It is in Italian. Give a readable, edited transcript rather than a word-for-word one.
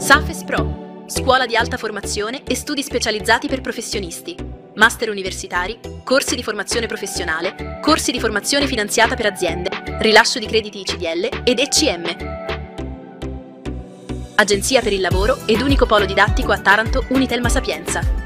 SAFES Pro, scuola di alta formazione e studi specializzati per professionisti, master universitari, corsi di formazione professionale, corsi di formazione finanziata per aziende, rilascio di crediti CDL ed ECM. Agenzia per il lavoro ed unico polo didattico a Taranto Unitelma Sapienza.